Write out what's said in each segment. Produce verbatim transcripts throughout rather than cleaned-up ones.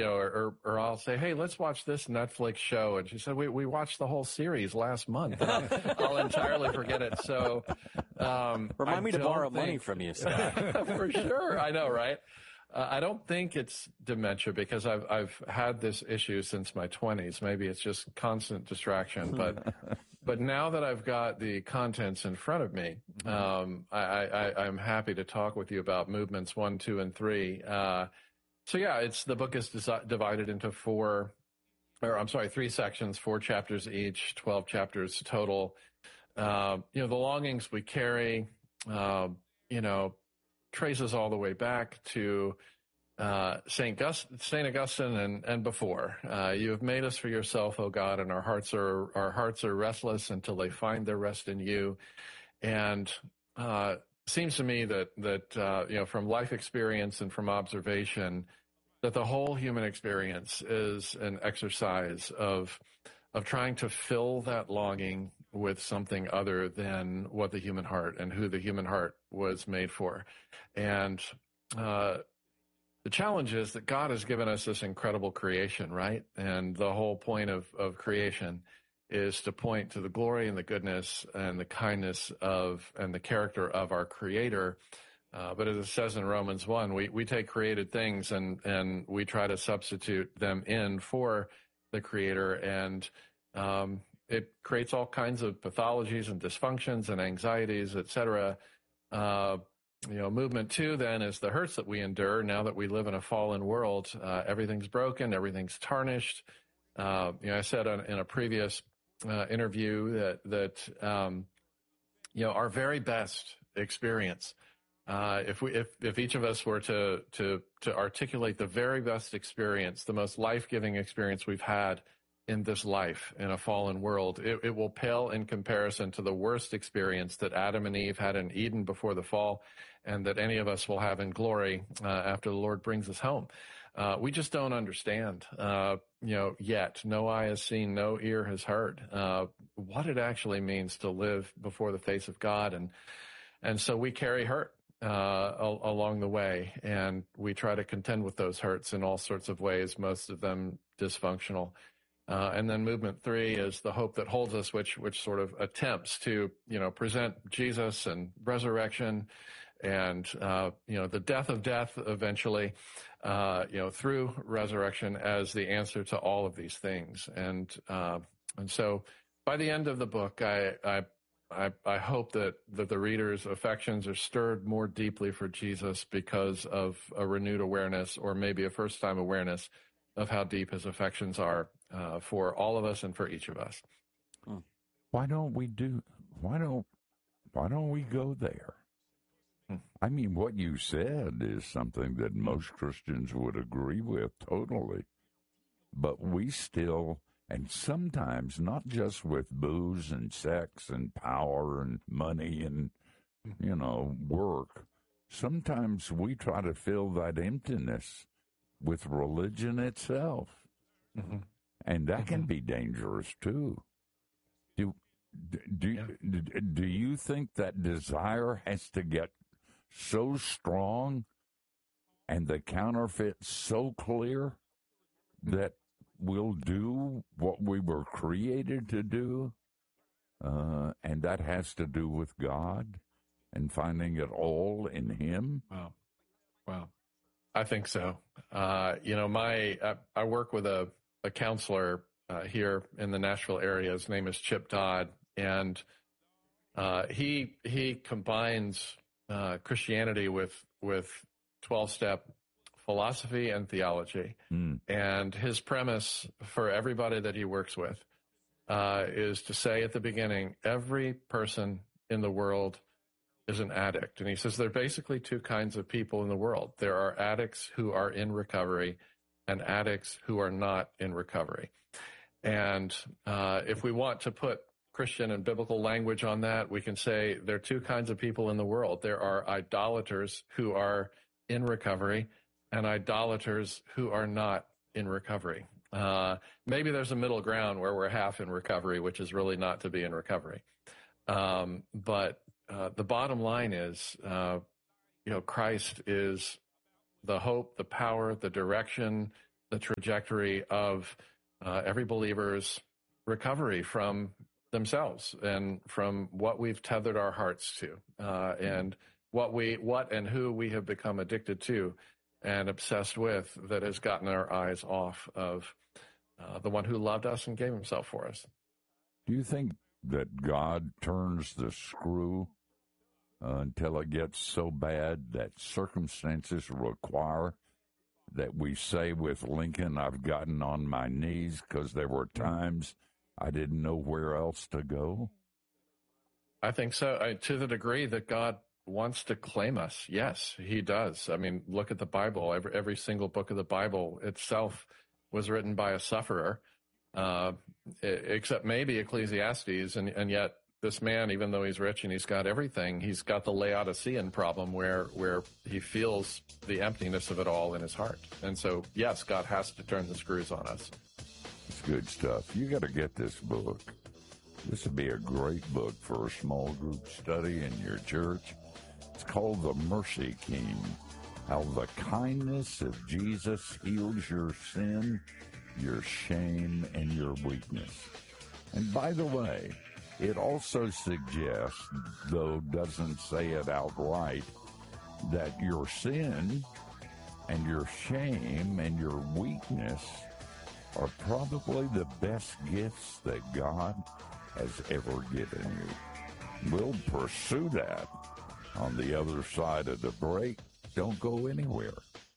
know, or, or I'll say, hey, let's watch this Netflix show. And she said, we, we watched the whole series last month. I'll, I'll entirely forget it. So, um, remind I me to borrow think, money from you, Scott. For sure. I know, right? Uh, I don't think it's dementia because I've, I've had this issue since my twenties. Maybe it's just constant distraction, but, but now that I've got the contents in front of me, um, I, I, I'm happy to talk with you about movements one, two, and three. Uh, So yeah, it's the book is desi- divided into four, or I'm sorry, three sections, four chapters each, twelve chapters total. Uh, you know, the longings we carry, uh, you know, traces all the way back to uh, Saint Gus- Saint Augustine and and before. Uh, you have made us for yourself, O God, and our hearts are our hearts are restless until they find their rest in you. And uh, seems to me that that uh, you know, from life experience and from observation, that the whole human experience is an exercise of of trying to fill that longing with something other than what the human heart and who the human heart was made for. And uh, the challenge is that God has given us this incredible creation, right? And the whole point of of creation is to point to the glory and the goodness and the kindness of and the character of our Creator. Uh, but as it says in Romans one, we, we take created things and, and we try to substitute them in for the Creator. And um, it creates all kinds of pathologies and dysfunctions and anxieties, et cetera. Uh, you know, movement two then is the hurts that we endure now that we live in a fallen world. Uh, everything's broken, everything's tarnished. Uh, you know, I said on, in a previous uh, interview that that um, you know, our very best experience, uh, if we if if each of us were to to to articulate the very best experience, the most life-giving experience we've had in this life in a fallen world, it, it will pale in comparison to the worst experience that Adam and Eve had in Eden before the fall, and that any of us will have in glory uh, after the Lord brings us home. Uh, we just don't understand, uh, you know, yet. No eye has seen, no ear has heard uh, what it actually means to live before the face of God, and and so we carry hurt uh, al- along the way, and we try to contend with those hurts in all sorts of ways, most of them dysfunctional. Uh, and then movement three is the hope that holds us, which which sort of attempts to, you know, present Jesus and resurrection and, uh, you know, the death of death eventually, uh, you know, through resurrection as the answer to all of these things. And uh, and so by the end of the book, I, I I I hope that, that the reader's affections are stirred more deeply for Jesus because of a renewed awareness, or maybe a first-time awareness, of how deep his affections are uh, for all of us and for each of us. Why don't we do? Why don't? Why don't we go there? Hmm. I mean, what you said is something that most Christians would agree with totally, but we still, and sometimes not just with booze and sex and power and money and, you know, work. Sometimes we try to fill that emptiness with religion itself. Mm-hmm. And that mm-hmm. can be dangerous, too. Do, do, yeah. do, do you think that desire has to get so strong and the counterfeit so clear that we'll do what we were created to do? Uh, and that has to do with God and finding it all in Him? Wow. Wow. I think so. Uh, you know, my I, I work with a, a counselor uh, here in the Nashville area. His name is Chip Dodd, and uh, he he combines uh, Christianity with with twelve-step philosophy and theology. Mm. And his premise for everybody that he works with uh, is to say at the beginning, every person in the world is an addict. And he says there are basically two kinds of people in the world. There are addicts who are in recovery and addicts who are not in recovery. And uh, if we want to put Christian and biblical language on that, we can say there are two kinds of people in the world. There are idolaters who are in recovery and idolaters who are not in recovery. Uh, maybe there's a middle ground where we're half in recovery, which is really not to be in recovery. Um, but Uh, the bottom line is, uh, you know, Christ is the hope, the power, the direction, the trajectory of uh, every believer's recovery from themselves and from what we've tethered our hearts to, uh, and what we, what and who we have become addicted to and obsessed with, that has gotten our eyes off of uh, the one who loved us and gave himself for us. Do you think that God turns the screw uh, until it gets so bad that circumstances require that we say with Lincoln, I've gotten on my knees because there were times I didn't know where else to go? I think so. I, to the degree that God wants to claim us, yes, he does. I mean, look at the Bible. Every, every single book of the Bible itself was written by a sufferer, uh, except maybe Ecclesiastes. And, and yet this man, even though he's rich and he's got everything, he's got the Laodicean problem where, where he feels the emptiness of it all in his heart. And so, yes, God has to turn the screws on us. It's good stuff. You got to get this book. This would be a great book for a small group study in your church. It's called The Mercy King, How the Kindness of Jesus Heals Your Sin, Your Shame, and Your Weakness. And by the way, it also suggests, though doesn't say it outright, that your sin and your shame and your weakness are probably the best gifts that God has ever given you. We'll pursue that on the other side of the break. Don't go anywhere.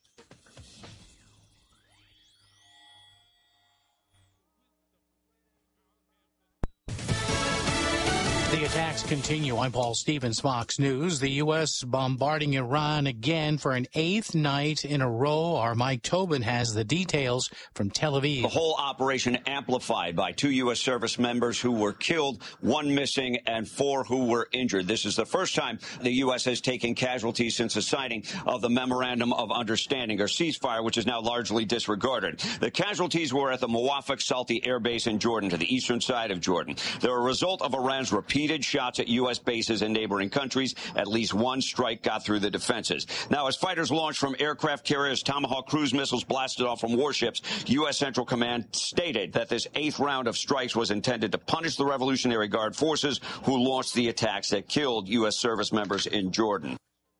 The attacks continue. I'm Paul Stevens, Fox News. The U S bombarding Iran again for an eighth night in a row. Our Mike Tobin has the details from Tel Aviv. The whole operation amplified by two U S service members who were killed, one missing, and four who were injured. This is the first time the U S has taken casualties since the signing of the Memorandum of Understanding, or ceasefire, which is now largely disregarded. The casualties were at the Muwafaq Salti Air Base in Jordan, to the eastern side of Jordan. They're a result of Iran's repeated shots at U S bases in neighboring countries. At least one strike got through the defenses. Now, as fighters launched from aircraft carriers, Tomahawk cruise missiles blasted off from warships, U S Central Command stated that this eighth round of strikes was intended to punish the Revolutionary Guard forces who launched the attacks that killed U S service members in Jordan.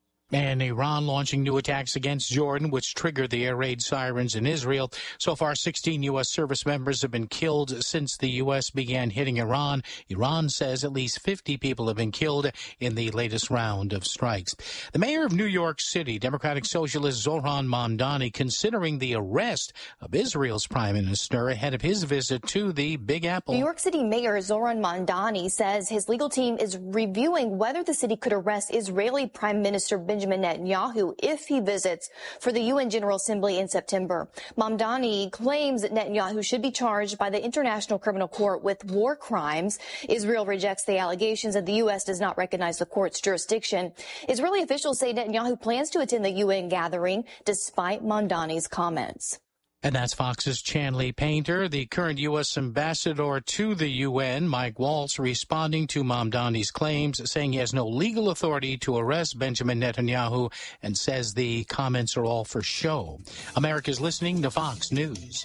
And Iran launching new attacks against Jordan, which triggered the air raid sirens in Israel. So far, sixteen U S service members have been killed since the U S began hitting Iran. Iran says at least fifty people have been killed in the latest round of strikes. The mayor of New York City, Democratic Socialist Zohran Mamdani, considering the arrest of Israel's prime minister ahead of his visit to the Big Apple. New York City Mayor Zohran Mamdani says his legal team is reviewing whether the city could arrest Israeli Prime Minister Benjamin Benjamin Netanyahu if he visits for the U N General Assembly in September. Mamdani claims that Netanyahu should be charged by the International Criminal Court with war crimes. Israel rejects the allegations and the U S does not recognize the court's jurisdiction. Israeli officials say Netanyahu plans to attend the U N gathering despite Mamdani's comments. And that's Fox's Chanley Painter, the current U S ambassador to the U N, Mike Waltz, responding to Mamdani's claims, saying he has no legal authority to arrest Benjamin Netanyahu and says the comments are all for show. America's listening to Fox News.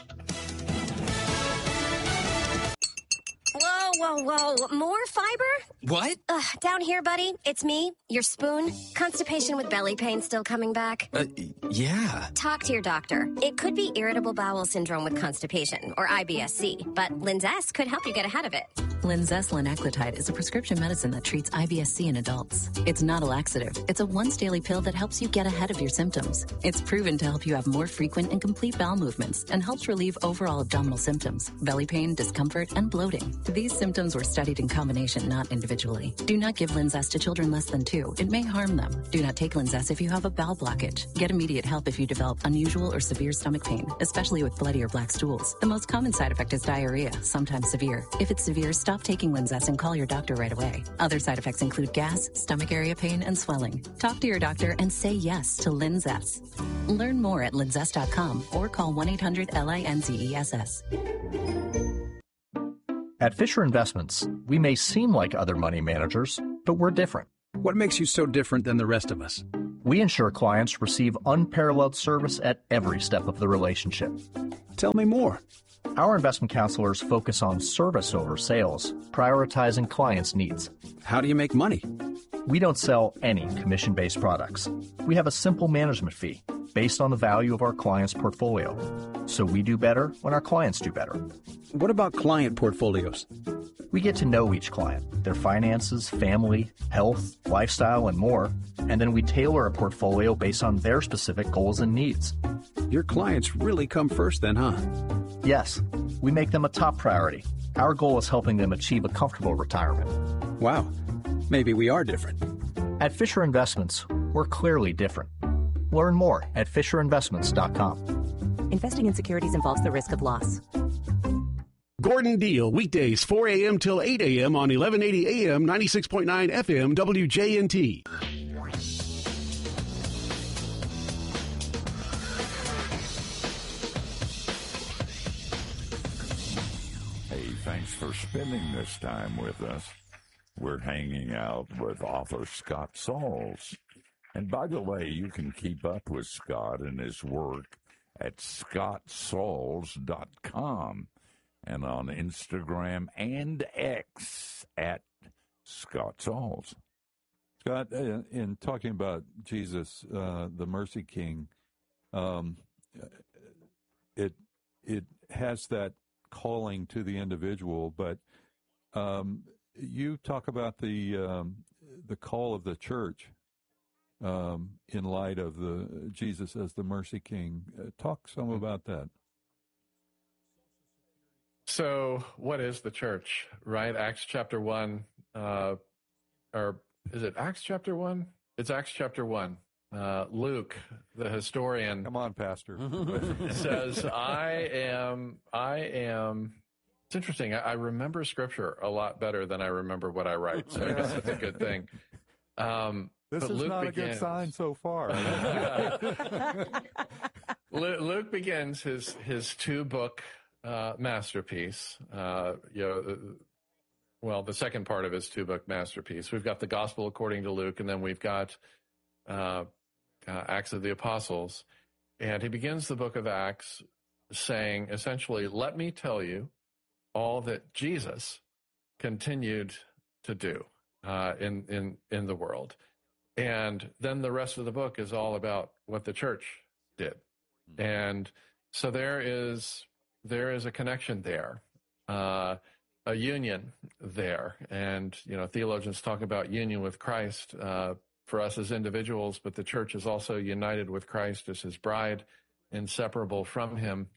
Whoa, whoa, whoa. More fiber? What? Ugh, down here, buddy. It's me, your spoon. Constipation with belly pain still coming back? Uh, yeah. Talk to your doctor. It could be irritable bowel syndrome with constipation, or I B S C, but Linzess could help you get ahead of it. Linzess linaclotide is a prescription medicine that treats I B S C in adults. It's not a laxative. It's a once-daily pill that helps you get ahead of your symptoms. It's proven to help you have more frequent and complete bowel movements and helps relieve overall abdominal symptoms, belly pain, discomfort, and bloating. These symptoms were studied in combination, not individually. Do not give Linzess to children less than two. It may harm them. Do not take Linzess if you have a bowel blockage. Get immediate help if you develop unusual or severe stomach pain, especially with bloody or black stools. The most common side effect is diarrhea, sometimes severe. If it's severe, stop taking Linzess and call your doctor right away. Other side effects include gas, stomach area pain, and swelling. Talk to your doctor and say yes to Linzess. Learn more at linzess dot com or call one eight hundred L I N Z E S S. At Fisher Investments, we may seem like other money managers, but we're different. What makes you so different than the rest of us? We ensure clients receive unparalleled service at every step of the relationship. Tell me more. Our investment counselors focus on service over sales, prioritizing clients' needs. How do you make money? We don't sell any commission-based products. We have a simple management fee based on the value of our client's portfolio. So we do better when our clients do better. What about client portfolios? We get to know each client, their finances, family, health, lifestyle, and more, and then we tailor a portfolio based on their specific goals and needs. Your clients really come first then, huh? Yes, we make them a top priority. Our goal is helping them achieve a comfortable retirement. Wow, maybe we are different. At Fisher Investments, we're clearly different. Learn more at fisher investments dot com. Investing in securities involves the risk of loss. Gordon Deal, weekdays four a.m. till eight a.m. on eleven eighty A M, ninety-six point nine F M, W J N T. Hey, thanks for spending this time with us. We're hanging out with author Scott Sauls. And by the way, you can keep up with Scott and his work at scott sauls dot com and on Instagram and X at Scott Sauls. Scott, in talking about Jesus, uh, the Mercy King, um, it it has that calling to the individual, but um, you talk about the um, the call of the church. Um, in light of the Jesus as the Mercy King. Uh, talk some about that. So what is the church, right? Acts chapter one, uh, or is it Acts chapter one? It's Acts chapter one. Uh, Luke, the historian. Come on, Pastor. says, I am, I am, it's interesting. I, I remember scripture a lot better than I remember what I write. So I guess that's a good thing. Um, This But is Luke not begins, a good sign so far. Luke begins his his two book uh, masterpiece. Uh, you know, well, the second part of his two book masterpiece. We've got the Gospel according to Luke, and then we've got uh, uh, Acts of the Apostles. And he begins the book of Acts saying, essentially, "Let me tell you all that Jesus continued to do uh, in in in the world." And then the rest of the book is all about what the church did. And so there is there is a connection there, uh, a union there. And, you know, theologians talk about union with Christ uh, for us as individuals, but the church is also united with Christ as his bride, inseparable from him.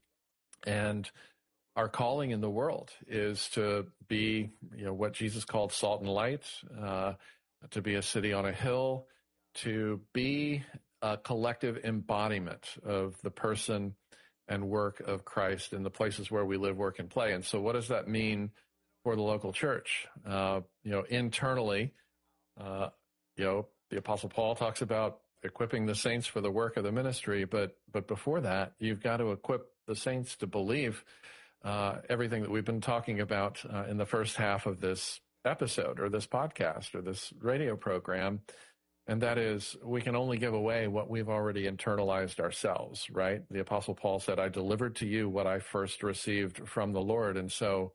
And our calling in the world is to be, you know, what Jesus called salt and light, uh, to be a city on a hill, to be a collective embodiment of the person and work of Christ in the places where we live, work, and play. And so what does that mean for the local church? Uh, you know, internally, uh, you know, the Apostle Paul talks about equipping the saints for the work of the ministry, but but before that, you've got to equip the saints to believe uh, everything that we've been talking about uh, in the first half of this episode or this podcast or this radio program. And that is, we can only give away what we've already internalized ourselves, right? The Apostle Paul said, I delivered to you what I first received from the Lord. And so,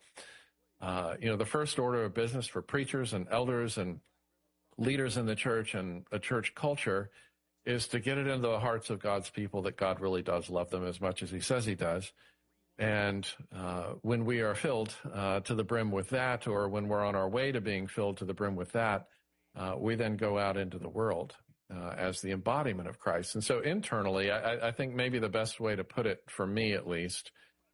uh, you know, the first order of business for preachers and elders and leaders in the church and a church culture is to get it into the hearts of God's people that God really does love them as much as he says he does. And uh, when we are filled uh, to the brim with that, or when we're on our way to being filled to the brim with that, uh, we then go out into the world uh, as the embodiment of Christ. And so internally, I, I think maybe the best way to put it, for me at least,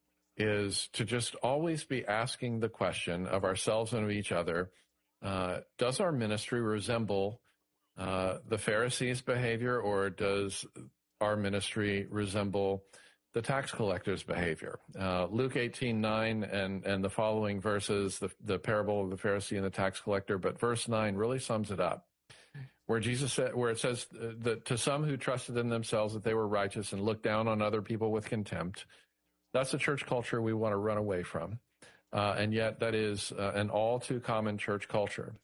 is to just always be asking the question of ourselves and of each other, uh, does our ministry resemble uh, the Pharisees' behavior, or does our ministry resemble the tax collector's behavior? Uh, Luke eighteen nine and, and the following verses, the, the parable of the Pharisee and the tax collector, but verse nine really sums it up, where Jesus said, where it says that to some who trusted in themselves that they were righteous and looked down on other people with contempt. That's a church culture we want to run away from. Uh, and yet that is uh, an all too common church culture.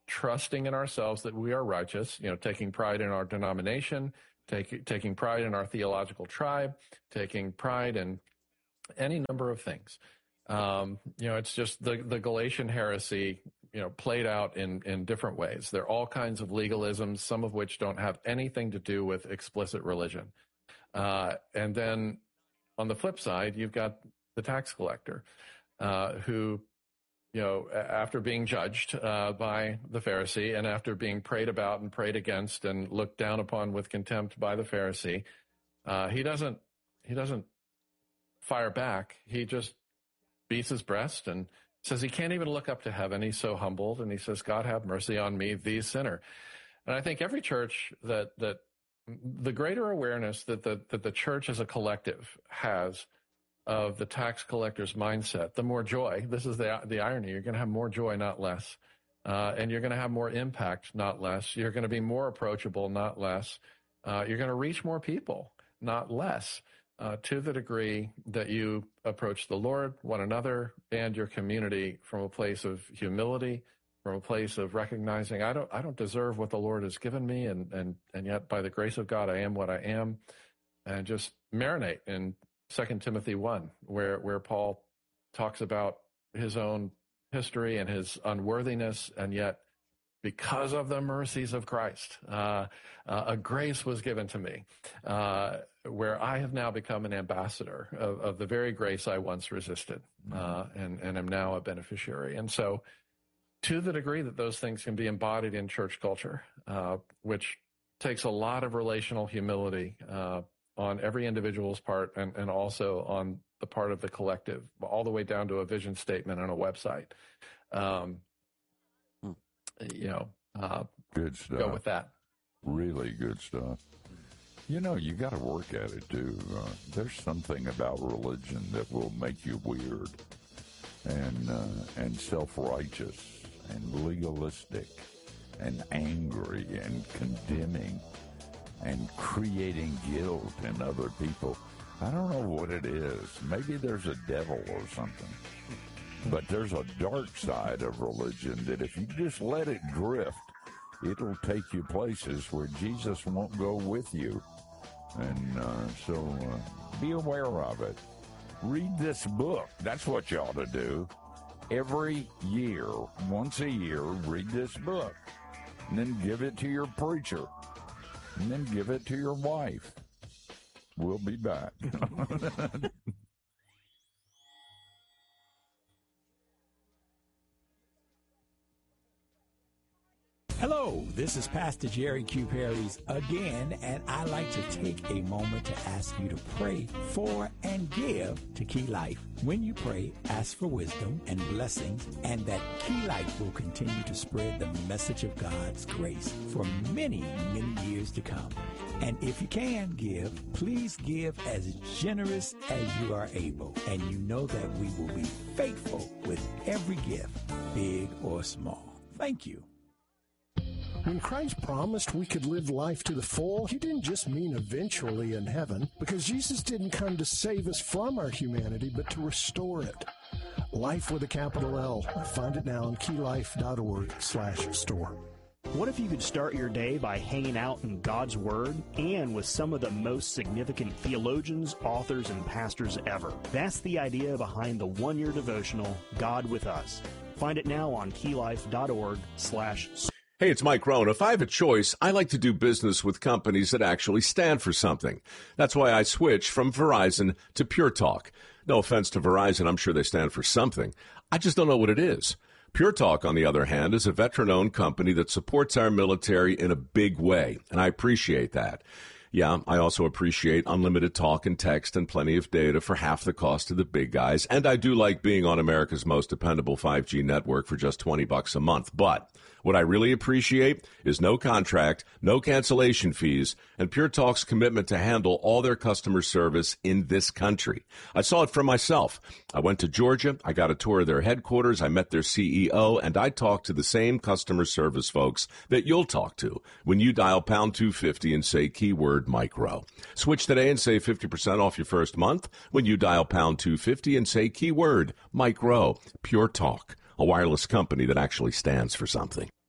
trusting in ourselves that we are righteous, you know, taking pride in our denomination, take, taking pride in our theological tribe, taking pride in any number of things. Um, you know, it's just the, the Galatian heresy, you know, played out in, in different ways. There are all kinds of legalisms, some of which don't have anything to do with explicit religion. Uh, and then on the flip side, you've got the tax collector, uh, who, you know, after being judged uh, by the Pharisee and after being prayed about and prayed against and looked down upon with contempt by the Pharisee, uh, he doesn't he doesn't fire back. He just beats his breast and says he can't even look up to heaven. He's so humbled, and he says, "God, have mercy on me, the sinner." And I think every church that that the greater awareness that the that the church as a collective has of the tax collector's mindset, the more joy. This is the the irony. You're going to have more joy, not less. Uh, and you're going to have more impact, not less. You're going to be more approachable, not less. Uh, you're going to reach more people, not less, uh, to the degree that you approach the Lord, one another, and your community from a place of humility, from a place of recognizing I don't I don't deserve what the Lord has given me, and and and yet by the grace of God I am what I am, and just marinate in Second Timothy one, where, where Paul talks about his own history and his unworthiness, and yet because of the mercies of Christ, uh, uh, a grace was given to me, uh, where I have now become an ambassador of, of the very grace I once resisted, uh, and, and am now a beneficiary. And so to the degree that those things can be embodied in church culture, uh, which takes a lot of relational humility, uh, on every individual's part, and, and also on the part of the collective, all the way down to a vision statement on a website. Um, you know, uh, good stuff. Go with that. Really good stuff. You know, you got to work at it too. Uh, there's something about religion that will make you weird and uh, and self-righteous and legalistic and angry and condemning and creating guilt in other people. I don't know what it is. Maybe there's a devil or something. But there's a dark side of religion that if you just let it drift, it'll take you places where Jesus won't go with you. And uh, so uh, be aware of it. Read this book. That's what you ought to do. Every year, once a year, read this book. And then give it to your preacher. And then give it to your wife. We'll be back. Hello, this is Pastor Jerry Q. Perry's again, and I'd like to take a moment to ask you to pray for and give to Key Life. When you pray, ask for wisdom and blessings, and that Key Life will continue to spread the message of God's grace for many, many years to come. And if you can give, please give as generous as you are able, and you know that we will be faithful with every gift, big or small. Thank you. When Christ promised we could live life to the full, he didn't just mean eventually in heaven, because Jesus didn't come to save us from our humanity, but to restore it. Life with a capital L. Find it now on keylife.org slash store. What if you could start your day by hanging out in God's Word and with some of the most significant theologians, authors, and pastors ever? That's the idea behind the one-year devotional, God with Us. Find it now on keylife.org slash store. Hey, it's Mike Rohn. If I have a choice, I like to do business with companies that actually stand for something. That's why I switched from Verizon to Pure Talk. No offense to Verizon, I'm sure they stand for something. I just don't know what it is. Pure Talk, on the other hand, is a veteran-owned company that supports our military in a big way, and I appreciate that. Yeah, I also appreciate unlimited talk and text and plenty of data for half the cost of the big guys, and I do like being on America's most dependable five G network for just twenty bucks a month. But what I really appreciate is no contract, no cancellation fees, and Pure Talk's commitment to handle all their customer service in this country. I saw it for myself. I went to Georgia, I got a tour of their headquarters, I met their C E O, and I talked to the same customer service folks that you'll talk to when you dial pound two fifty and say keyword micro. Switch today and save fifty percent off your first month when you dial pound two fifty and say keyword micro. Pure Talk, a wireless company that actually stands for something.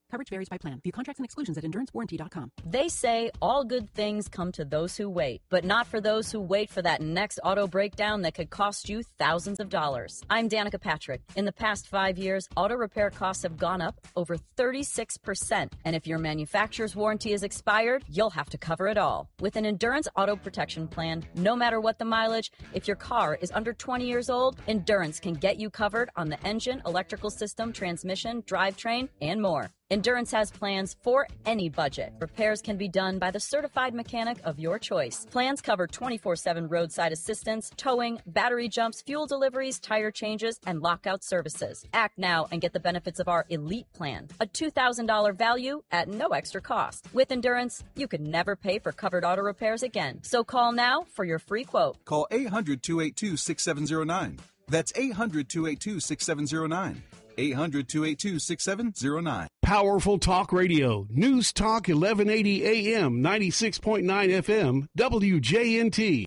Coverage varies by plan. View contracts and exclusions at endurance warranty dot com. They say all good things come to those who wait, but not for those who wait for that next auto breakdown that could cost you thousands of dollars. I'm Danica Patrick. In the past five years, auto repair costs have gone up over thirty-six percent. And if your manufacturer's warranty is expired, you'll have to cover it all. With an Endurance Auto Protection Plan, no matter what the mileage, if your car is under twenty years old, Endurance can get you covered on the engine, electrical system, transmission, drivetrain, and more. Endurance has plans for any budget. Repairs can be done by the certified mechanic of your choice. Plans cover twenty-four seven roadside assistance, towing, battery jumps, fuel deliveries, tire changes, and lockout services. Act now and get the benefits of our Elite Plan, a two thousand dollars value at no extra cost. With Endurance, you could never pay for covered auto repairs again. So call now for your free quote. Call eight hundred, two eight two, six seven zero nine. That's eight hundred, two eight two, six seven zero nine. eight hundred, two eight two, six seven zero nine. Powerful Talk Radio, News Talk eleven eighty A M, ninety-six point nine F M, W J N T.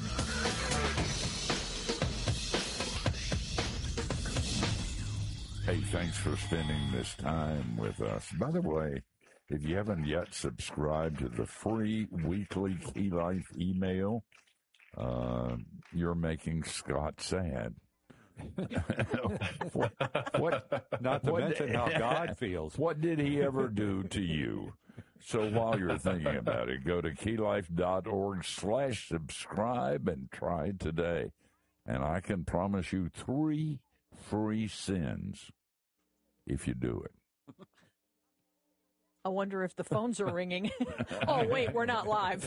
Hey, thanks for spending this time with us. By the way, if you haven't yet subscribed to the free weekly Key Life email, uh, you're making Scott sad. what, what, Not to what mention did, how God feels. What did he ever do to you? So while you're thinking about it, go to keylife.org slash subscribe and try it today. And I can promise you three free sins if you do it. I wonder if the phones are ringing. Oh, wait, we're not live.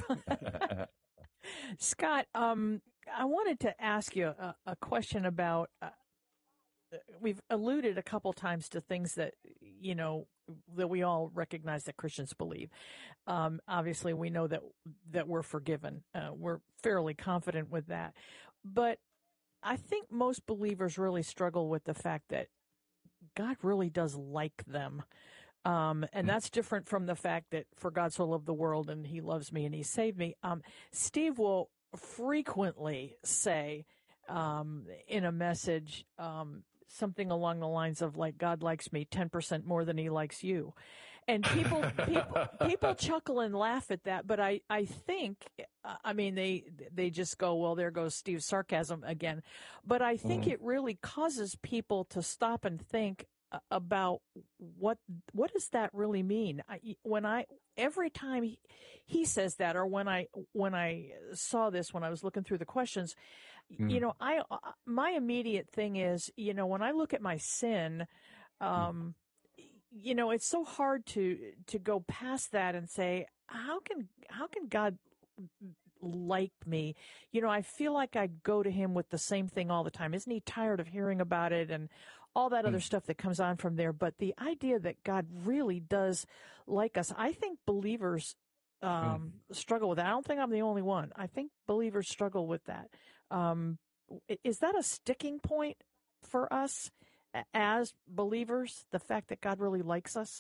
Scott, um, I wanted to ask you a, a question about, uh, we've alluded a couple times to things that, you know, that we all recognize that Christians believe. Um, obviously, we know that that we're forgiven. Uh, we're fairly confident with that. But I think most believers really struggle with the fact that God really does like them. Um, and that's different from the fact that for God so loved the world and he loves me and he saved me. Um, Steve will frequently say um, in a message um, something along the lines of like, God likes me ten percent more than he likes you. And people, people, people chuckle and laugh at that. But I, I think, I mean, they, they just go, well, there goes Steve's sarcasm again. But I think mm. it really causes people to stop and think about what what does that really mean? I, when I every time he, he says that, or when I when I saw this, when I was looking through the questions, mm. you know, I my immediate thing is, you know, when I look at my sin, um, mm. you know, it's so hard to to go past that and say, how can how can God like me? You know, I feel like I go to him with the same thing all the time. Isn't he tired of hearing about it and all that other mm. stuff that comes on from there? But the idea that God really does like us, I think believers um, mm. struggle with that. I don't think I'm the only one. I think believers struggle with that. Um, is that a sticking point for us as believers, the fact that God really likes us?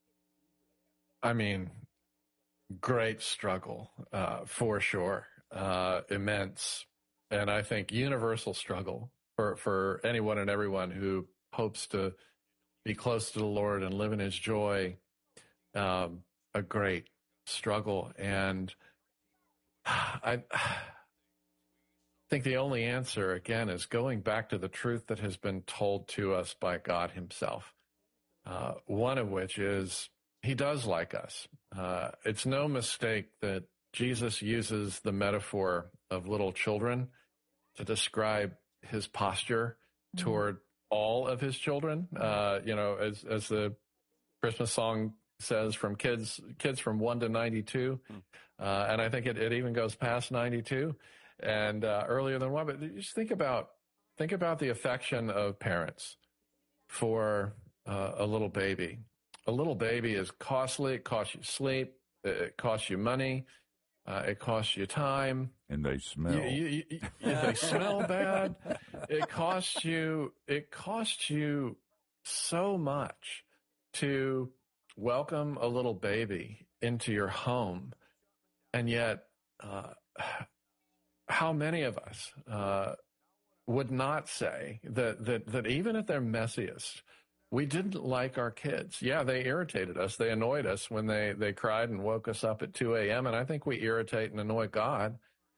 I mean, great struggle, uh, for sure, uh, immense, and I think universal struggle for, for anyone and everyone who hopes to be close to the Lord and live in his joy. Um, a great struggle. And I think the only answer, again, is going back to the truth that has been told to us by God himself, uh, one of which is he does like us. Uh, it's no mistake that Jesus uses the metaphor of little children to describe his posture mm-hmm. toward all of his children. Uh, you know, as as the Christmas song says, from kids kids from one to ninety-two, mm-hmm. uh, and I think it, it even goes past ninety-two and uh, earlier than one. But just think about think about the affection of parents for uh, a little baby. A little baby is costly. It costs you sleep. It costs you money. Uh, it costs you time. And they smell. You, you, you, they smell bad. It costs you, it costs you so much to welcome a little baby into your home. And yet, uh, how many of us uh, would not say that, that, that even at their messiest, we didn't like our kids. Yeah, they irritated us. They annoyed us when they, they cried and woke us up at two a.m., and I think we irritate and annoy God.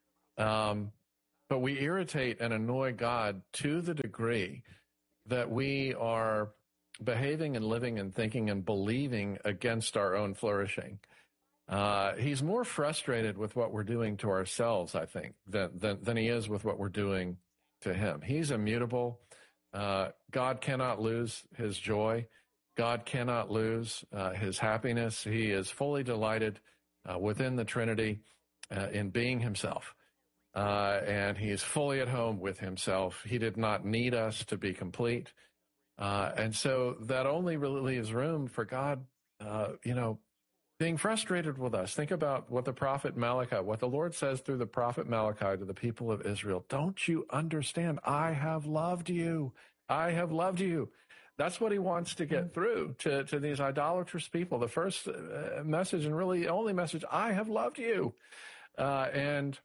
Um, but we irritate and annoy God to the degree that we are behaving and living and thinking and believing against our own flourishing. Uh, he's more frustrated with what we're doing to ourselves, I think, than, than, than he is with what we're doing to him. He's immutable. Uh, God cannot lose his joy. God cannot lose uh, his happiness. He is fully delighted uh, within the Trinity uh, in being himself. Uh, and he is fully at home with himself. He did not need us to be complete. Uh, and so that only really leaves room for God, uh, you know, being frustrated with us. Think about what the prophet Malachi, what the Lord says through the prophet Malachi to the people of Israel. Don't you understand? I have loved you. I have loved you. That's what he wants to get through to, to these idolatrous people. The first uh, message, and really the only message, I have loved you. Uh, and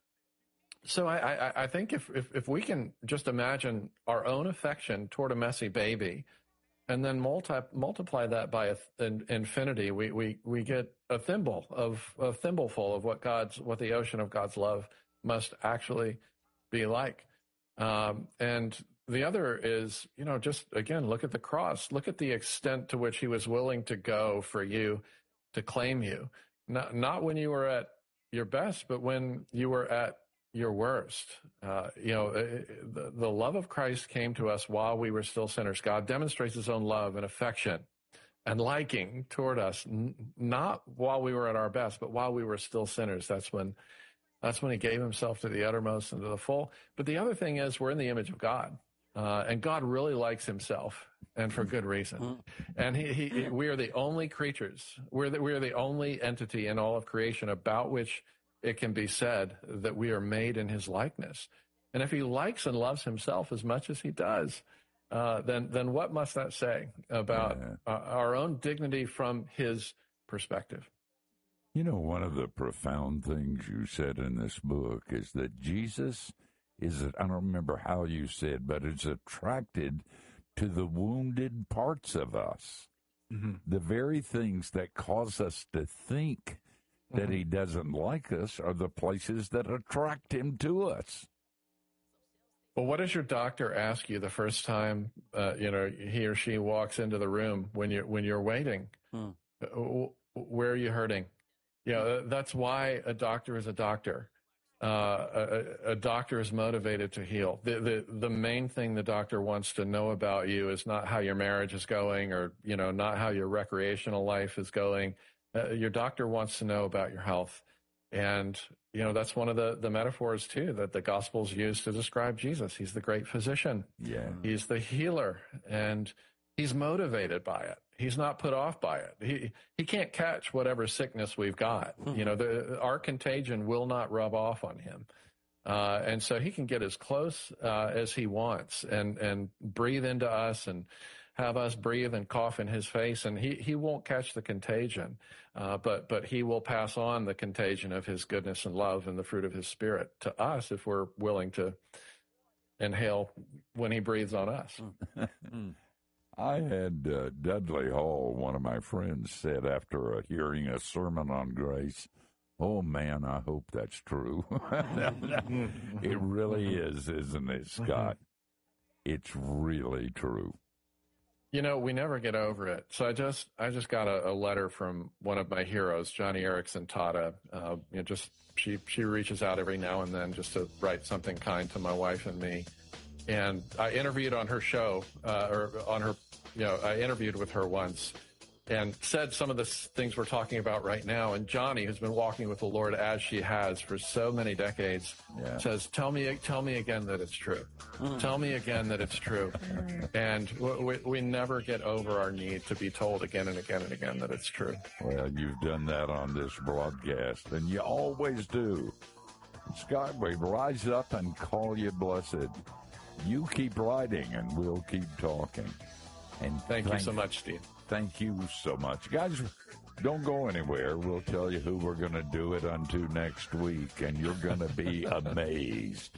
so I, I, I think if, if, if we can just imagine our own affection toward a messy baby, and then multi, multiply that by a, an infinity, we, we, we get a thimble of a thimbleful of what God's, what the ocean of God's love must actually be like. Um, and the other is, you know, just again, look at the cross. Look at the extent to which he was willing to go for you, to claim you. Not, not when you were at your best, but when you were at your worst. Uh, you know, the, the love of Christ came to us while we were still sinners. God demonstrates his own love and affection and liking toward us, n- not while we were at our best, but while we were still sinners. That's when, that's when he gave himself to the uttermost and to the full. But the other thing is, we're in the image of God, uh, and God really likes himself, and for good reason. And he, he, we are the only creatures. We're the, we are the only entity in all of creation about which it can be said that we are made in his likeness. And if he likes and loves himself as much as he does, uh, then then what must that say about yeah. uh, our own dignity from his perspective? You know, one of the profound things you said in this book is that Jesus is, I don't remember how you said, but is attracted to the wounded parts of us. Mm-hmm. The very things that cause us to think that mm-hmm. he doesn't like us are the places that attract him to us. Well, what does your doctor ask you the first time, uh, you know, he or she walks into the room when you're, when you're waiting? Hmm. Where are you hurting? You know, that's why a doctor is a doctor. Uh, a, a doctor is motivated to heal. The, the, the main thing the doctor wants to know about you is not how your marriage is going, or, you know, not how your recreational life is going. Uh, your doctor wants to know about your health. And, you know, that's one of the, the metaphors, too, that the Gospels use to describe Jesus. He's the great physician. Yeah. He's the healer, and he's motivated by it. He's not put off by it. He he can't catch whatever sickness we've got. Hmm. You know, the, our contagion will not rub off on him. Uh, and so he can get as close uh, as he wants and, and breathe into us and have us breathe and cough in his face, and he, he won't catch the contagion, uh, but but he will pass on the contagion of his goodness and love and the fruit of his Spirit to us if we're willing to inhale when he breathes on us. I had uh, Dudley Hall, one of my friends, said after uh, hearing a sermon on grace, "Oh, man, I hope that's true." It really is, isn't it, Scott? It's really true. You know, we never get over it. So I just, I just got a, a letter from one of my heroes, Johnny Erickson Tata. Uh, you know, just she, she reaches out every now and then just to write something kind to my wife and me. And I interviewed on her show, uh, or on her, you know, I interviewed with her once and said some of the things we're talking about right now. And Johnny, who's been walking with the Lord as she has for so many decades, yeah. says, tell me, tell me again that it's true. Mm. Tell me again that it's true. And we, we never get over our need to be told again and again and again that it's true. Well, you've done that on this broadcast, and you always do. Scott, we rise up and call you blessed. You keep writing, and we'll keep talking. And thank, thank you so much, Steve. Thank you so much. Guys, don't go anywhere. We'll tell you who we're going to do it unto next week, and you're going to be amazed.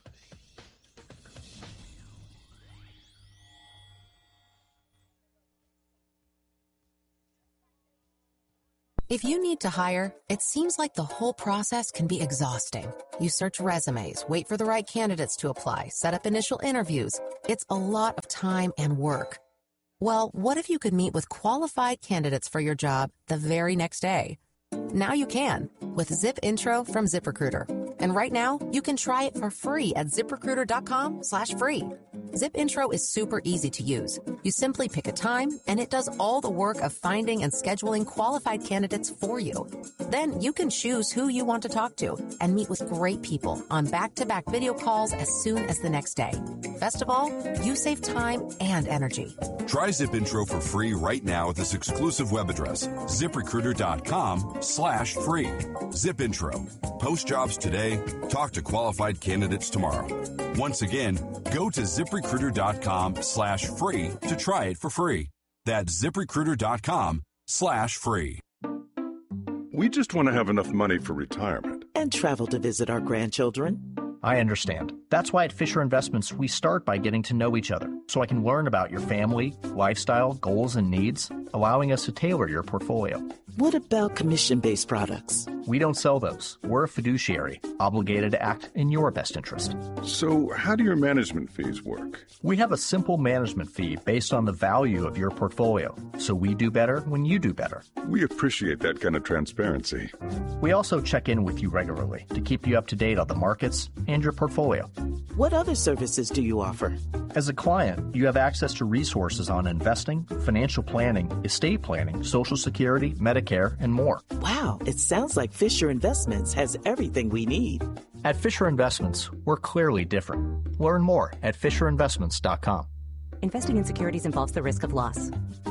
If you need to hire, it seems like the whole process can be exhausting. You search resumes, wait for the right candidates to apply, set up initial interviews. It's a lot of time and work. Well, what if you could meet with qualified candidates for your job the very next day? Now you can with Zip Intro from ZipRecruiter. And right now, you can try it for free at ZipRecruiter.com slash free. Zip Intro is super easy to use. You simply pick a time, and it does all the work of finding and scheduling qualified candidates for you. Then you can choose who you want to talk to and meet with great people on back-to-back video calls as soon as the next day. Best of all, you save time and energy. Try Zip Intro for free right now at this exclusive web address, ZipRecruiter.com slash free. Zip Intro. Post jobs today. Talk to qualified candidates tomorrow. Once again, go to ZipRecruiter.com slash free to try it for free. That's ZipRecruiter.com slash free. We just want to have enough money for retirement. And travel to visit our grandchildren. I understand. That's why at Fisher Investments, we start by getting to know each other so I can learn about your family, lifestyle, goals, and needs, allowing us to tailor your portfolio. What about commission-based products? We don't sell those. We're a fiduciary, obligated to act in your best interest. So how do your management fees work? We have a simple management fee based on the value of your portfolio, so we do better when you do better. We appreciate that kind of transparency. We also check in with you regularly to keep you up to date on the markets and your portfolio. What other services do you offer? As a client, you have access to resources on investing, financial planning, estate planning, Social Security, Medicare, and more. Wow, it sounds like Fisher Investments has everything we need. At Fisher Investments, we're clearly different. Learn more at Fisher Investments dot com. Investing in securities involves the risk of loss.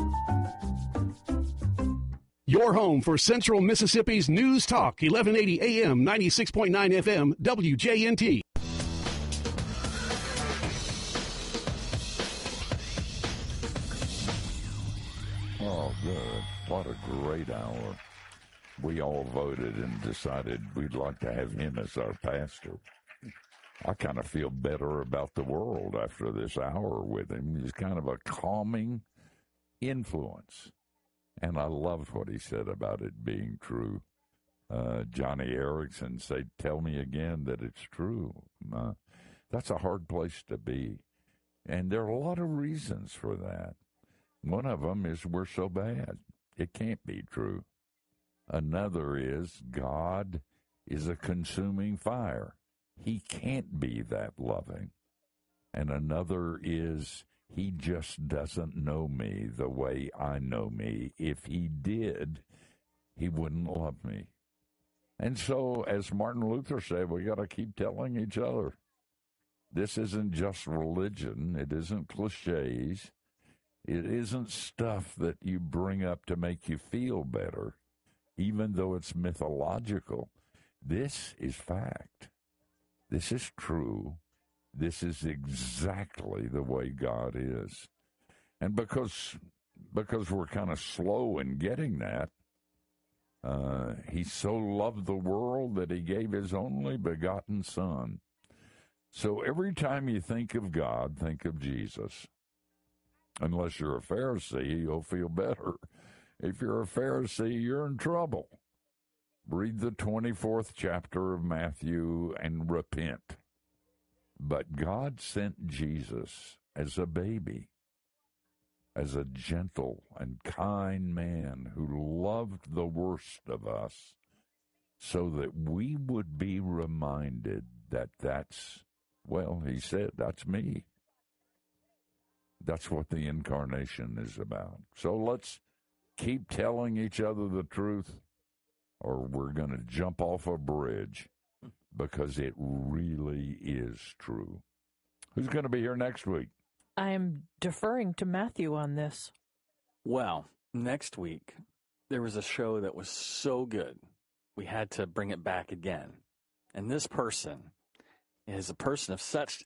Your home for Central Mississippi's News Talk, eleven eighty A M, ninety-six point nine F M, W J N T. Oh, good. What a great hour. We all voted and decided we'd like to have him as our pastor. I kind of feel better about the world after this hour with him. He's kind of a calming influence. And I loved what he said about it being true. Uh, Johnny Erickson said, tell me again that it's true. Uh, that's a hard place to be. And there are a lot of reasons for that. One of them is we're so bad. It can't be true. Another is God is a consuming fire. He can't be that loving. And another is he just doesn't know me the way I know me. If he did, he wouldn't love me. And so, as Martin Luther said, we got to keep telling each other, this isn't just religion. It isn't cliches. It isn't stuff that you bring up to make you feel better, even though it's mythological. This is fact. This is true. This is exactly the way God is. And because because we're kind of slow in getting that, uh, he so loved the world that he gave his only begotten Son. So every time you think of God, think of Jesus. Unless you're a Pharisee, you'll feel better. If you're a Pharisee, you're in trouble. Read the twenty-fourth chapter of Matthew and repent. But God sent Jesus as a baby, as a gentle and kind man who loved the worst of us, so that we would be reminded that that's, well, he said, that's me. That's what the incarnation is about. So let's keep telling each other the truth, or we're going to jump off a bridge, because it really is true. Who's going to be here next week? I'm deferring to Matthew on this. Well, next week, there was a show that was so good, we had to bring it back again. And this person is a person of such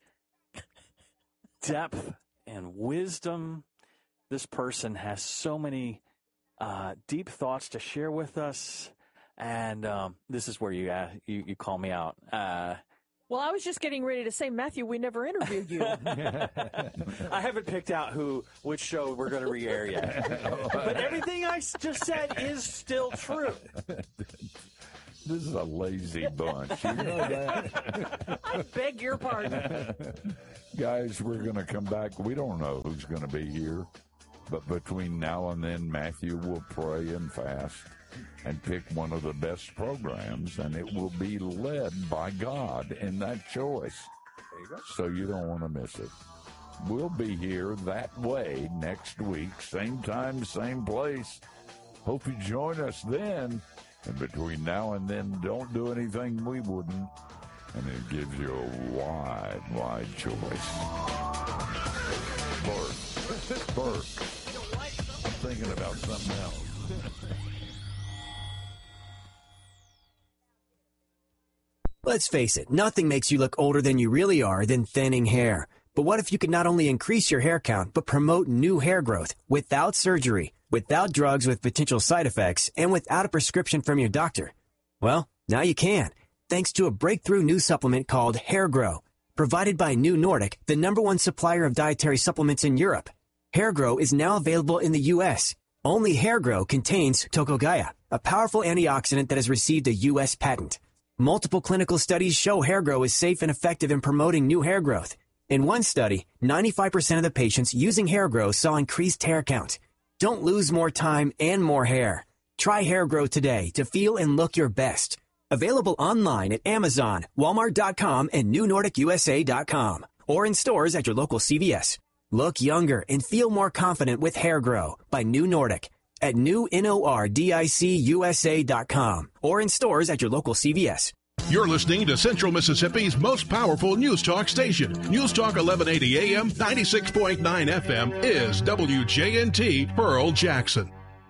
depth and wisdom. This person has so many uh, deep thoughts to share with us. And um, this is where you, uh, you you call me out. Uh, Well, I was just getting ready to say, Matthew, we never interviewed you. I haven't picked out who which show we're going to re-air yet. But everything I just said is still true. This is a lazy bunch. You know that? I beg your pardon. Guys, we're going to come back. We don't know who's going to be here. But between now and then, Matthew will pray and fast and pick one of the best programs, and it will be led by God in that choice. You so you don't want to miss it. We'll be here that way next week, same time, same place. Hope you join us then. And between now and then, don't do anything we wouldn't. And it gives you a wide, wide choice. Bert. Bert. I'm thinking about something else. Let's face it, nothing makes you look older than you really are than thinning hair. But what if you could not only increase your hair count, but promote new hair growth without surgery, without drugs with potential side effects, and without a prescription from your doctor? Well, now you can, thanks to a breakthrough new supplement called Hair Grow, provided by New Nordic, the number one supplier of dietary supplements in Europe. Hair Grow is now available in the U S. Only Hair Grow contains Tocogaya, a powerful antioxidant that has received a U S patent. Multiple clinical studies show Hair Grow is safe and effective in promoting new hair growth. In one study, ninety-five percent of the patients using Hair Grow saw increased hair count. Don't lose more time and more hair. Try Hair Grow today to feel and look your best. Available online at Amazon, Walmart dot com, and New Nordic U S A dot com, or in stores at your local C V S. Look younger and feel more confident with Hair Grow by New Nordic at New Nordic U S A dot com, or in stores at your local C V S. You're listening to Central Mississippi's most powerful news talk station. News Talk eleven eighty A M, ninety-six point nine F M is W J N T Pearl Jackson.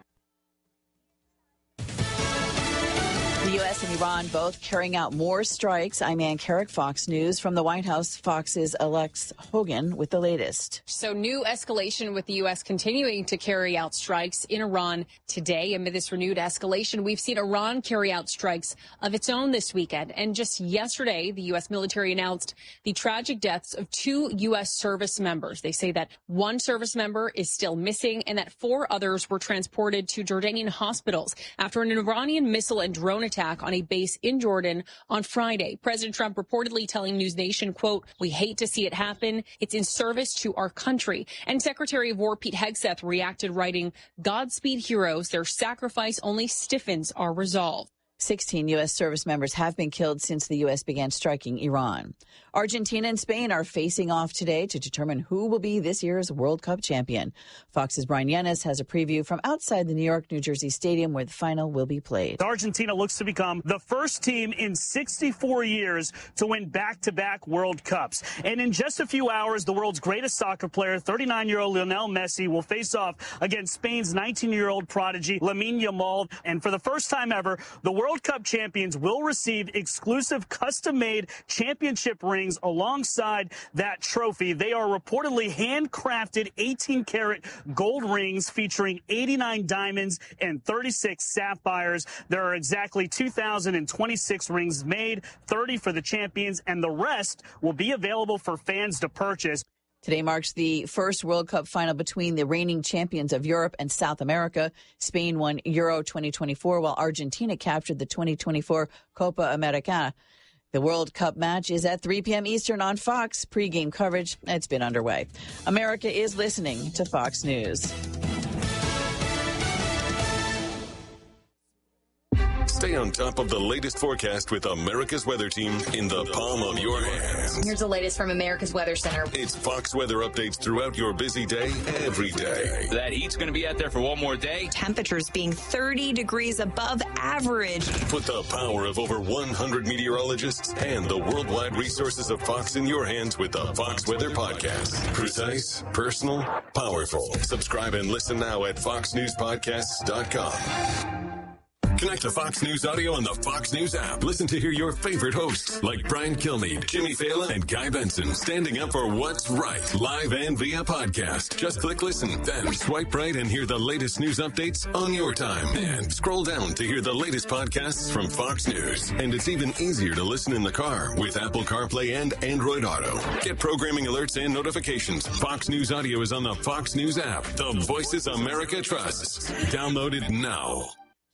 The U S and Iran both carrying out more strikes. I'm Ann Carrick, Fox News. From the White House, Fox's Alex Hogan with the latest. So new escalation with the U S continuing to carry out strikes in Iran today. Amid this renewed escalation, we've seen Iran carry out strikes of its own this weekend. And just yesterday, the U S military announced the tragic deaths of two U S service members. They say that one service member is still missing and that four others were transported to Jordanian hospitals after an Iranian missile and drone attack on a base in Jordan on Friday. President Trump reportedly telling News Nation, quote, "We hate to see it happen. It's in service to our country." And Secretary of War Pete Hegseth reacted, writing, "Godspeed heroes. Their sacrifice only stiffens our resolve." sixteen U S service members have been killed since the U S began striking Iran. Argentina and Spain are facing off today to determine who will be this year's World Cup champion. Fox's Brian Yanis has a preview from outside the New York, New Jersey stadium where the final will be played. Argentina looks to become the first team in sixty-four years to win back-to-back World Cups. And in just a few hours, the world's greatest soccer player, thirty-nine-year-old Lionel Messi, will face off against Spain's nineteen-year-old prodigy, Lamine Yamal. And for the first time ever, the World Cup champions will receive exclusive custom-made championship rings alongside that trophy. They are reportedly handcrafted eighteen karat gold rings featuring eighty-nine diamonds and thirty-six sapphires. There are exactly two thousand twenty-six rings made, thirty for the champions, and the rest will be available for fans to purchase. Today marks the first World Cup final between the reigning champions of Europe and South America. Spain won Euro twenty twenty-four, while Argentina captured the twenty twenty-four Copa Americana. The World Cup match is at three p.m. Eastern on Fox. Pre-game coverage, it's been underway. America is listening to Fox News. Stay on top of the latest forecast with America's Weather Team in the palm of your hands. Here's the latest from America's Weather Center. It's Fox weather updates throughout your busy day, every day. That heat's going to be out there for one more day. Temperatures being thirty degrees above average. Put the power of over one hundred meteorologists and the worldwide resources of Fox in your hands with the Fox Weather Podcast. Precise, personal, powerful. Subscribe and listen now at fox news podcasts dot com. Connect to Fox News Audio on the Fox News app. Listen to hear your favorite hosts like Brian Kilmeade, Jimmy Fallon, and Guy Benson standing up for what's right, live and via podcast. Just click listen, then swipe right and hear the latest news updates on your time. And scroll down to hear the latest podcasts from Fox News. And it's even easier to listen in the car with Apple CarPlay and Android Auto. Get programming alerts and notifications. Fox News Audio is on the Fox News app. The voices America trusts. Download it now.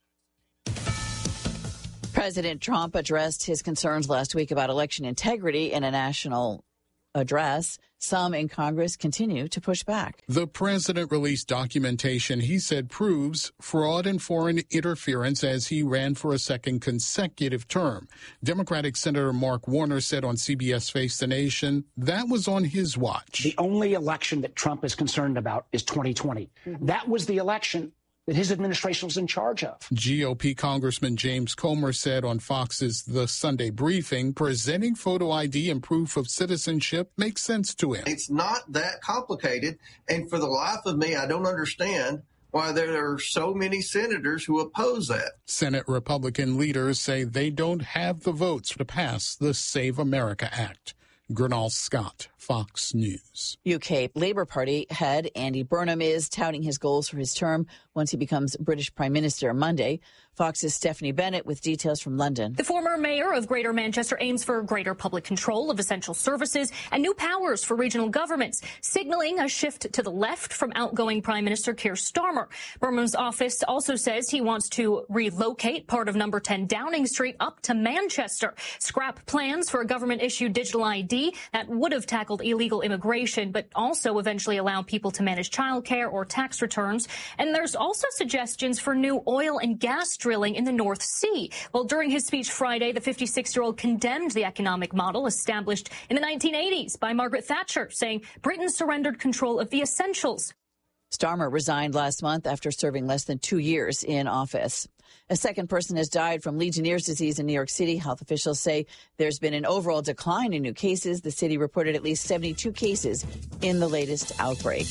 President Trump addressed his concerns last week about election integrity in a national address. Some in Congress continue to push back. The president released documentation he said proves fraud and foreign interference as he ran for a second consecutive term. Democratic Senator Mark Warner said on C B S Face the Nation that was on his watch. The only election that Trump is concerned about is twenty twenty. Mm-hmm. That was the election that his administration was in charge of. G O P Congressman James Comer said on Fox's The Sunday Briefing, presenting photo I D and proof of citizenship makes sense to him. It's not that complicated, and for the life of me, I don't understand why there are so many senators who oppose that. Senate Republican leaders say they don't have the votes to pass the Save America Act. Gernal Scott, Fox News. U K Labour Party head Andy Burnham is touting his goals for his term once he becomes British Prime Minister Monday. Fox's Stephanie Bennett with details from London. The former mayor of Greater Manchester aims for greater public control of essential services and new powers for regional governments, signaling a shift to the left from outgoing Prime Minister Keir Starmer. Burnham's office also says he wants to relocate part of number ten Downing Street up to Manchester, scrap plans for a government-issued digital I D that would have tackled illegal immigration, but also eventually allow people to manage childcare or tax returns. And there's also suggestions for new oil and gas drilling in the North Sea. Well, during his speech Friday, the fifty-six-year-old condemned the economic model established in the nineteen eighties by Margaret Thatcher, saying Britain surrendered control of the essentials. Starmer resigned last month after serving less than two years in office. A second person has died from Legionnaire's disease in New York City. Health officials say there's been an overall decline in new cases. The city reported at least seventy-two cases in the latest outbreak.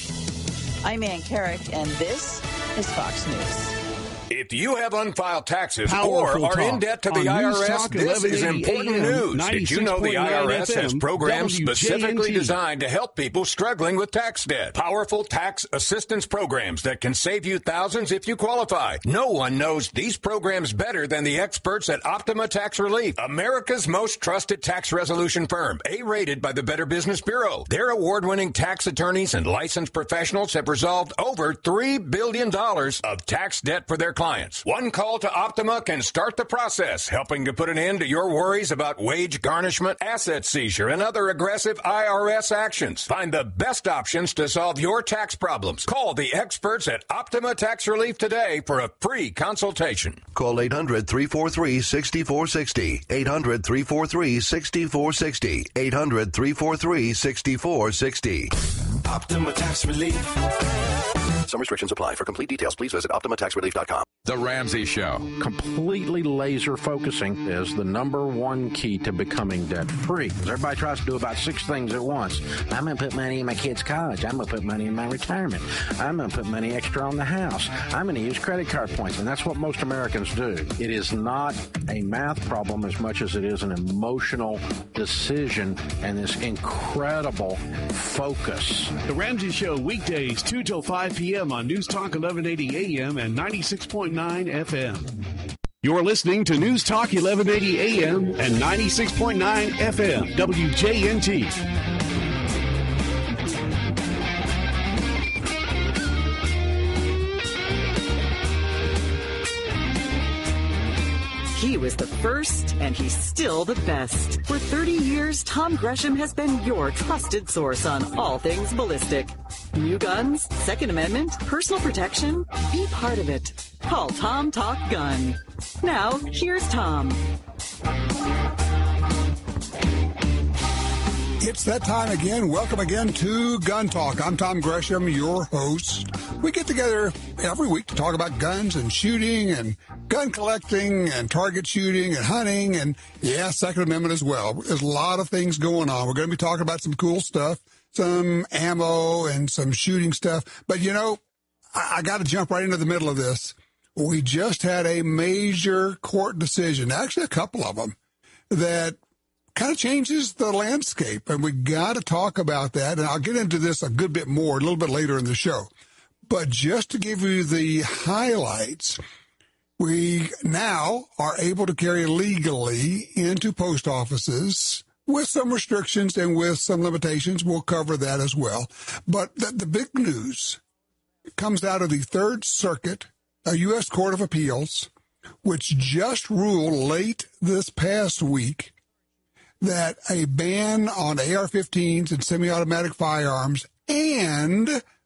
I'm Ann Carrick, and this is Fox News. If you have unfiled taxes Powerful or are in talk debt to the on I R S, Newstalk this is important news. Did you know the I R S has programs specifically designed to help people struggling with tax debt? Powerful tax assistance programs that can save you thousands if you qualify. No one knows these programs better than the experts at Optima Tax Relief, America's most trusted tax resolution firm, A-rated by the Better Business Bureau. Their award-winning tax attorneys and licensed professionals have resolved over three billion dollars of tax debt for their clients. One call to Optima can start the process, helping to put an end to your worries about wage garnishment, asset seizure, and other aggressive I R S actions. Find the best options to solve your tax problems. Call the experts at Optima Tax Relief today for a free consultation. Call eight hundred, three four three, six four six zero. eight hundred, three four three, six four six zero. eight hundred, three four three, six four six zero. Optima Tax Relief. Some restrictions apply. For complete details, please visit optima tax relief dot com. The Ramsey Show. Completely laser focusing is the number one key to becoming debt-free. Everybody tries to do about six things at once. I'm going to put money in my kid's college. I'm going to put money in my retirement. I'm going to put money extra on the house. I'm going to use credit card points. And that's what most Americans do. It is not a math problem as much as it is an emotional decision and this incredible focus. The Ramsey Show, weekdays, two till five p.m. on News Talk eleven eighty A M and ninety-six point nine F M. You're listening to News Talk eleven eighty A M and ninety-six point nine F M, W J N T. He was the first, and he's still the best. For thirty years, Tom Gresham has been your trusted source on all things ballistic. New guns, Second Amendment, personal protection. Be part of it. Call Tom Talk Gun. Now, here's Tom. It's that time again. Welcome again to Gun Talk. I'm Tom Gresham, your host. We get together every week to talk about guns and shooting and gun collecting and target shooting and hunting and, yeah, Second Amendment as well. There's a lot of things going on. We're going to be talking about some cool stuff, some ammo and some shooting stuff. But, you know, I, I got to jump right into the middle of this. we just had a major court decision, actually a couple of them, that kind of changes the landscape, and we got to talk about that, and I'll get into this a good bit more a little bit later in the show. But just to give you the highlights, we now are able to carry legally into post offices with some restrictions and with some limitations. We'll cover that as well. But the, the big news comes out of the Third Circuit, a U S Court of Appeals, which just ruled late this past week that a ban on A R fifteens and semi-automatic firearms and